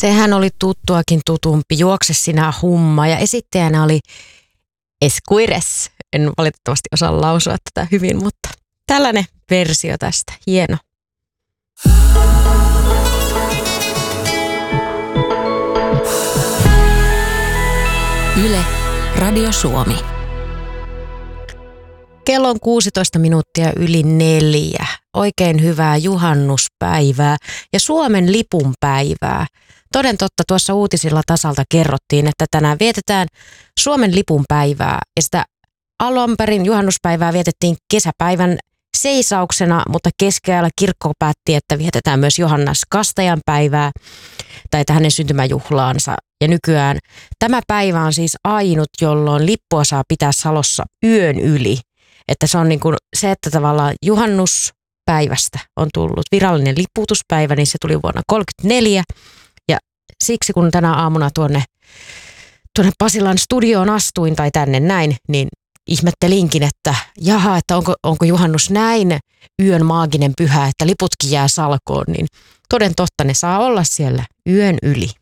Sehän oli tuttuakin tutumpi. Juokse sinä humma. Ja esittäjänä oli Esquires. En valitettavasti osaa lausua tätä hyvin, mutta tällainen versio tästä. Hieno. Yle, Radio Suomi. Kello on 16 minuuttia yli 4. Oikein hyvää juhannuspäivää ja Suomen lipun päivää. Toden totta tuossa uutisilla tasalta kerrottiin, että tänään vietetään Suomen lipun päivää. Ja sitä alun perin juhannuspäivää vietettiin kesäpäivän seisauksena, mutta keskellä kirkko päätti, että vietetään myös Johannes Kastajan päivää tai hänen syntymäjuhlaansa. Ja nykyään tämä päivä on siis ainut, jolloin lippua saa pitää Salossa yön yli. Että se on niin kuin se, että tavallaan juhannuspäivästä on tullut virallinen liputuspäivä, niin se tuli vuonna 1934. Ja siksi kun tänä aamuna tuonne Pasilan studioon astuin tai tänne näin, niin ihmettelinkin, että jaha, että onko juhannus näin yön maaginen pyhä, että liputkin jää salkoon, niin toden totta ne saa olla siellä yön yli.